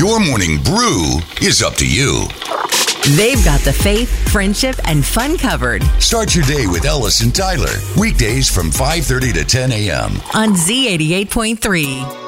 Your morning brew is up to you. They've got the faith, friendship, and fun covered. Start your day with Ellis and Tyler. Weekdays from 5:30 to 10 a.m. on Z88.3.